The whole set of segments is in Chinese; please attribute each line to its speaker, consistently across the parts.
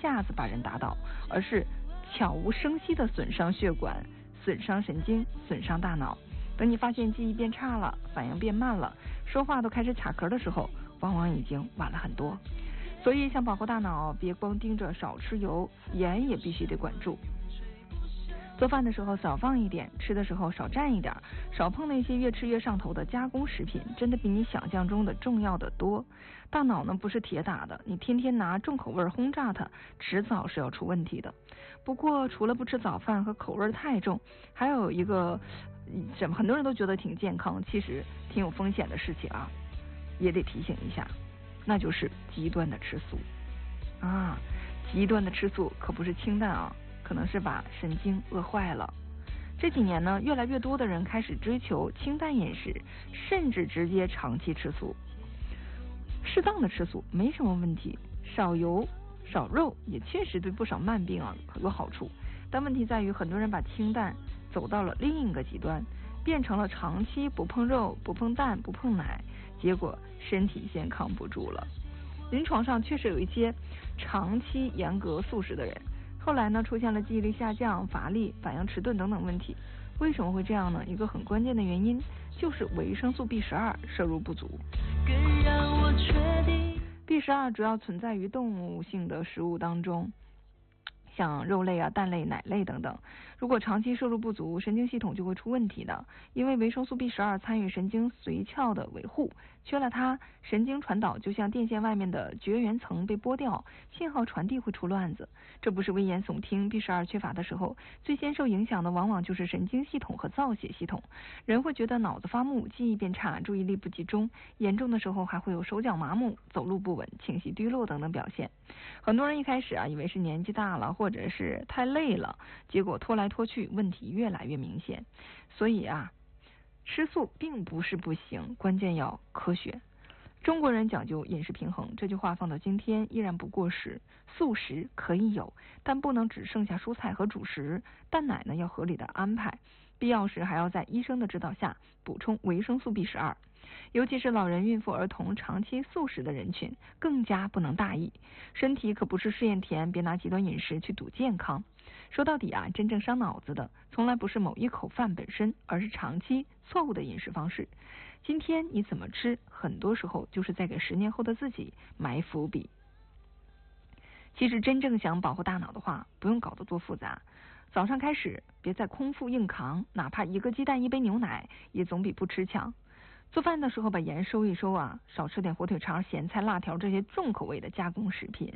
Speaker 1: 下子把人打倒，而是悄无声息的损伤血管、损伤神经、损伤大脑。等你发现记忆变差了，反应变慢了，说话都开始卡壳的时候，往往已经晚了很多。所以想保护大脑，别光盯着少吃油，盐也必须得管住。做饭的时候少放一点，吃的时候少蘸一点，少碰那些越吃越上头的加工食品，真的比你想象中的重要的多。大脑呢不是铁打的，你天天拿重口味轰炸它，迟早是要出问题的。不过除了不吃早饭和口味太重，还有一个很多人都觉得挺健康，其实挺有风险的事情啊，也得提醒一下，那就是极端的吃素啊。极端的吃素可不是清淡啊，可能是把神经饿坏了。这几年呢，越来越多的人开始追求清淡饮食，甚至直接长期吃素。适当的吃素没什么问题，少油少肉也确实对不少慢病啊有好处。但问题在于，很多人把清淡走到了另一个极端，变成了长期不碰肉、不碰蛋、不碰奶，结果身体先扛不住了。临床上确实有一些长期严格素食的人，后来呢出现了记忆力下降、乏力、反应迟钝等等问题。为什么会这样呢？一个很关键的原因就是维生素 B12 摄入不足。B12 主要存在于动物性的食物当中，像肉类啊、蛋类、奶类等等。如果长期摄入不足，神经系统就会出问题的。因为维生素 B12 参与神经髓鞘的维护，缺了它，神经传导就像电线外面的绝缘层被剥掉，信号传递会出乱子。这不是危言耸听， B12 缺乏的时候，最先受影响的往往就是神经系统和造血系统。人会觉得脑子发木、记忆变差、注意力不集中，严重的时候还会有手脚麻木、走路不稳、情绪低落等等表现。很多人一开始以为是年纪大了，或者是太累了，结果拖来拖去，问题越来越明显。所以吃素并不是不行，关键要科学。中国人讲究饮食平衡，这句话放到今天依然不过时。素食可以有，但不能只剩下蔬菜和主食，蛋奶呢要合理的安排，必要时还要在医生的指导下补充维生素 B12。尤其是老人、孕妇、儿童、长期素食的人群更加不能大意。身体可不是试验田，别拿极端饮食去赌健康。说到底真正伤脑子的从来不是某一口饭本身，而是长期错误的饮食方式。今天你怎么吃，很多时候就是在给10年后的自己埋伏笔。其实真正想保护大脑的话，不用搞得多复杂。早上开始别再空腹硬扛，哪怕1个鸡蛋1杯牛奶，也总比不吃强。做饭的时候把盐收一收少吃点火腿肠、咸菜、辣条这些重口味的加工食品。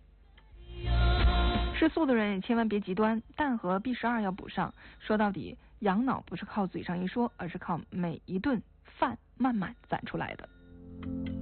Speaker 1: 吃素的人也千万别极端，蛋和 B12 要补上。说到底，养脑不是靠嘴上一说，而是靠每一顿饭慢慢攒出来的。